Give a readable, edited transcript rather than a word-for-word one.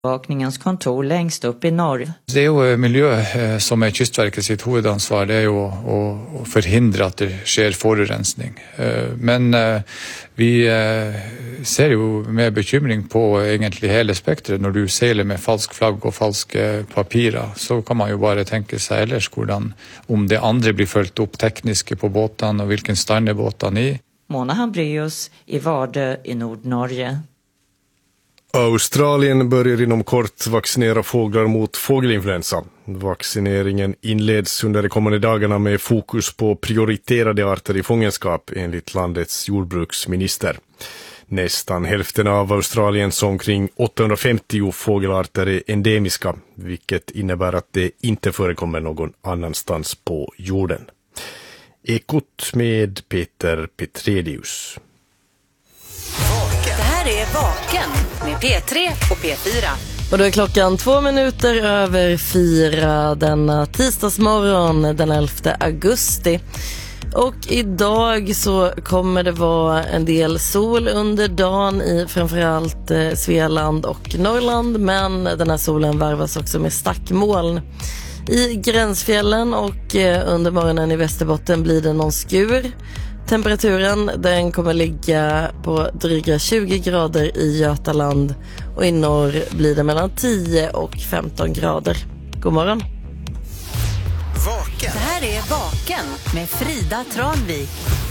Bevakningens kontor längst upp i norr. Det är ju miljö som är Kystverket sitt huvudansvar. Det är ju att förhindra att det sker forurensning. Men vi ser ju med bekymring på egentligen hela spektret. När du seglar med falsk flagg och falska papirer så kan man ju bara tänka sig ellers om det andra blir följt upp tekniskt på båten och vilken stand är båten i. Mona Hambrius i Vardö i Nordnorge. Australien börjar inom kort vaccinera fåglar mot fågelinfluensa. Vaccineringen inleds under de kommande dagarna med fokus på prioriterade arter i fångenskap enligt landets jordbruksminister. Nästan hälften av Australiens omkring 850 fågelarter är endemiska, vilket innebär att det inte förekommer någon annanstans på jorden. Ekot med Peter Petredius. Det här är Vaken med P3 och P4. Och då är klockan 4:02 denna tisdagsmorgon den 11 augusti. Och idag så kommer det vara en del sol under dagen i framförallt Svealand och Norrland. Men den här solen varvas också med stackmoln. I gränsfjällen och under morgonen i Västerbotten blir det någon skur. Temperaturen den kommer ligga på dryga 20 grader i Götaland och i norr blir det mellan 10 och 15 grader. God morgon. Vaken. Det här är Vaken med Frida Tranvik.